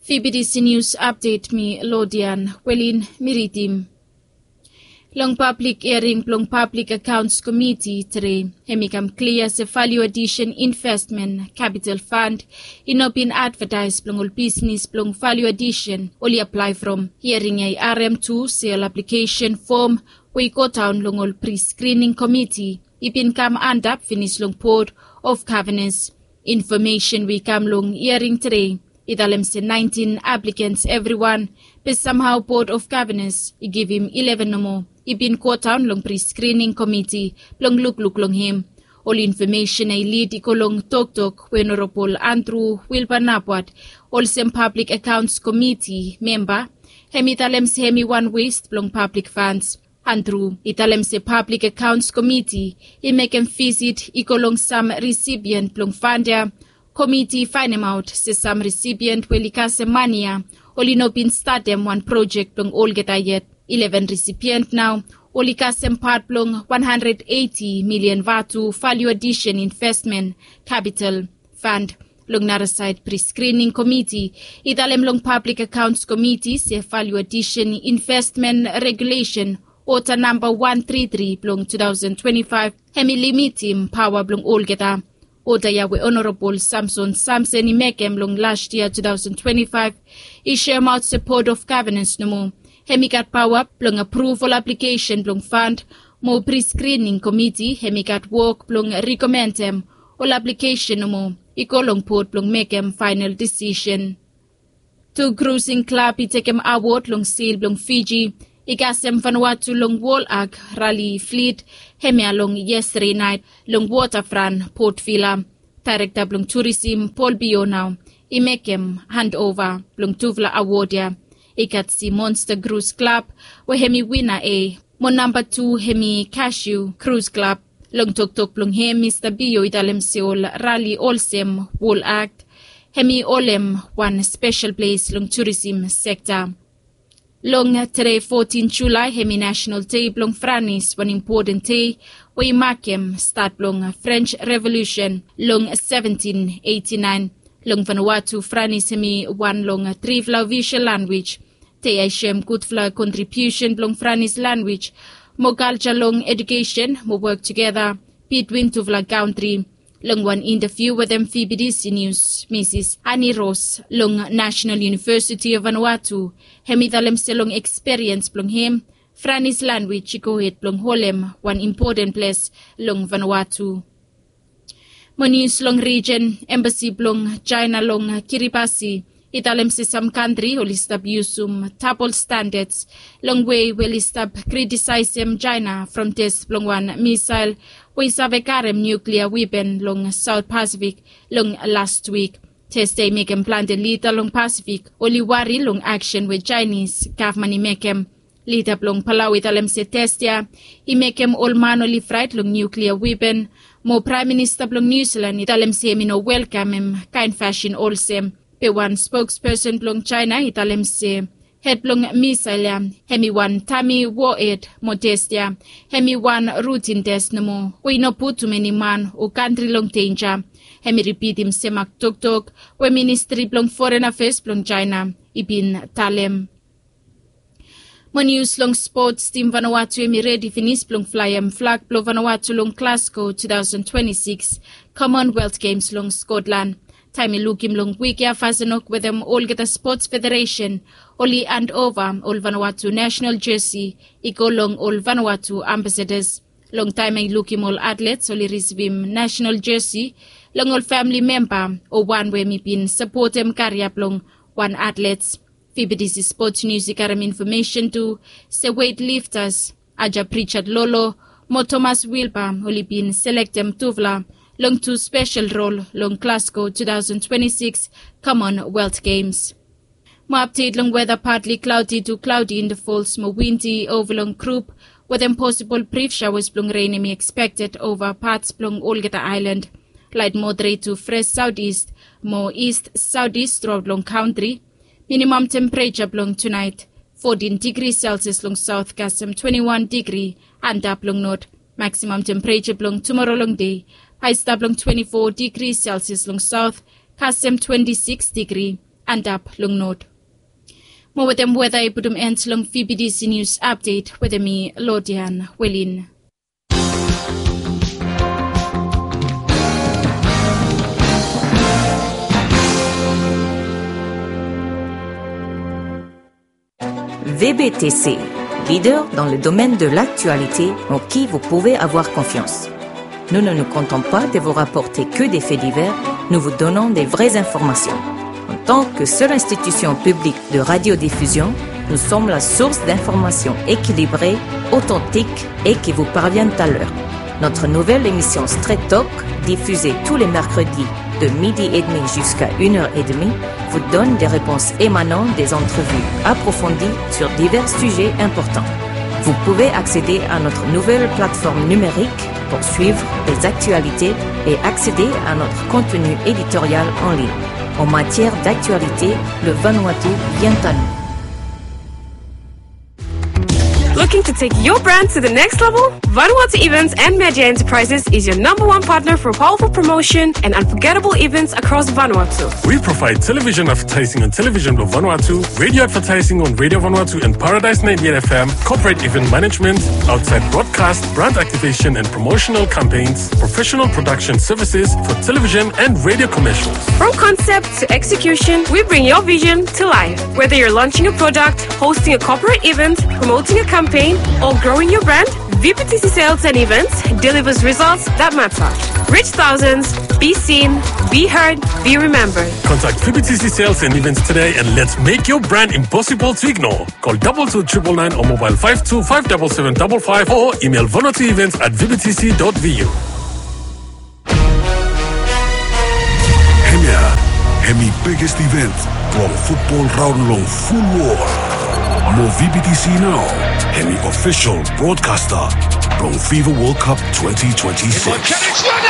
FBDC News Update mi Lodian Welin Miritim. Long public hearing plong Public Accounts Committee today hemikam clear se value addition investment capital fund inopin advertise plong all business plong value addition only apply from hearing a RM2 sale application form we go down long all pre-screening committee ipin kam andap finish long port of governance information we kam long hearing today. Idalem se 19 applicants everyone, but somehow Board of Governors, I give him 11 no more. I been caught down long pre-screening committee, long look long him. All information I lead iko long talk when Honorable Andrew Wilbur Napwat, all some Public Accounts Committee member, hemi italem se hemi one waste long public funds. Andrew, italem se Public Accounts Committee, I make him visit iko long some recipient long funder, committee find him out se some recipient welikase mania olino bin start them one project long all get yet 11 recipient now olikasem part long 180 million vatu value addition investment capital fund long naraside pre-screening committee italem long Public Accounts Committee se value addition investment regulation order number 133 long 2025 hemi limitim power long all geta Order we Honorable Samson Imekem long last year 2025 issue out support of governance no more. Hemikat power plong approval application plong fund mo pre-screening committee hemikat work plong recommend them all application no more. Iko long port plong make final decision. To cruising club itekem award long seal plong Fiji. Igasem Vanuatu long wall ag rally fleet hemia long yesterday night long waterfront Port Vila director long tourism Paul Bionau imekem handover long Tuvla awardia ikat si Monster Cruise Club we hemi winner a mo number 2 hemi Cashew Cruise Club long tok long hem Mr. Bio idalem seol rally olsem wall act hemi olem one special place long tourism sector. Long today 14 July hemi National Day long Franis one important day we makem start long French Revolution long 1789 long Vanuatu Franis hemi one long trivla visual language te aishem good fla contribution long Franis language mo culture long education mo work together between to fla country. Long one interview with FBDC News, Mrs. Annie Ross, long National University of Vanuatu, hemidalem se long experience plong him, Franis language ikohet plong holem, one important place long Vanuatu. Monius long region, embassy plong China long Kiribati, italem se some country holistab usum double standards, long way holistab criticize China from test plong one missile, we savekarem nuclear weapon long South Pacific long last week. Teste mekem planted lita long Pacific, only worry long action with Chinese government mekem. Lita long Palau italem se testia, mekem all man only fright long nuclear weapon. Mo Prime Minister long New Zealand italem se mino welcome kind fashion also. Pe one spokesperson long China italem se head long missile hemi one Tammy warhead modestia hemi one routine test no more we no put too many man o country long danger hemi repeat him semak tok we ministry long foreign affairs long China ibin talem mo news long sports team Vanuatu emi ready finish long fly flag plong Vanuatu long Glasgow 2026 Commonwealth Games long Scotland. Time lukim long wikia fasenok with them all get a sports federation only and over all Vanuatu national jersey iko long all Vanuatu ambassadors long time lukim all athletes only receive national jersey long all family member or one way me pin support them carry up long one athletes FBDC Sports News ikaram information to se weightlifters aja Pritchard Lolo mo Thomas Wilbur only pin select them Tuvla long to special role long Glasgow 2026 Commonwealth Games. Mo update long weather partly cloudy to cloudy in the falls mo windy over long group with possible brief showers plong rain may expected over parts plong Olgeta Island. Light moderate to fresh southeast mo east southeast throughout long country. Minimum temperature plong tonight 14 degrees Celsius long south Kasem 21 degree and up long north. Maximum temperature plong tomorrow long day. High stop long 24 degrees Celsius long south, Kasem 26 degree, andap lung nod. Mo with them weather budum ends lung VBDC News Update with me Lodian Welin. VBTC, leader dans le domaine de l'actualité en qui vous pouvez avoir confiance. Nous ne nous contentons pas de vous rapporter que des faits divers, nous vous donnons des vraies informations. En tant que seule institution publique de radiodiffusion, nous sommes la source d'informations équilibrées, authentiques et qui vous parviennent à l'heure. Notre nouvelle émission Straight Talk, diffusée tous les mercredis de 12h30 jusqu'à 1h30, vous donne des réponses émanant des entrevues approfondies sur divers sujets importants. Vous pouvez accéder à notre nouvelle plateforme numérique pour suivre les actualités et accéder à notre contenu éditorial en ligne. En matière d'actualité, le Vanuatu vient à nous. Looking to take your brand to the next level? Vanuatu Events and Media Enterprises is your #1 partner for powerful promotion and unforgettable events across Vanuatu. We provide television advertising on Television of Vanuatu, radio advertising on Radio Vanuatu and Paradise 98 FM, corporate event management, outside broadcast, brand activation and promotional campaigns, professional production services for television and radio commercials. From concept to execution, we bring your vision to life. Whether you're launching a product, hosting a corporate event, promoting a campaign, or growing your brand, VBTC Sales and Events delivers results that matter. Reach thousands, be seen, be heard, be remembered. Contact VBTC Sales and Events today and let's make your brand impossible to ignore. Call 22999 or mobile 5257755 or email vanuatuevents@vbtc.vu. Hemi biggest event, from football round long full war. More VBTC now, Hemi official broadcaster from FIFA World Cup 2026.